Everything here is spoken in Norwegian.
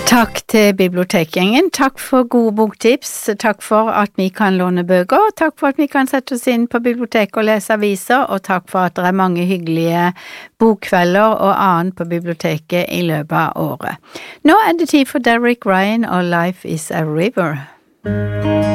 Takk til bibliotekgjengen, takk for gode boktips, takk for at vi kan låne bøker, takk for at vi kan sette oss inn på biblioteket og lese aviser, og takk for at det er mange hyggelige bokkvelder og annet på biblioteket i løpet av året. Nå er det tid for Derek Ryan og Life is a River.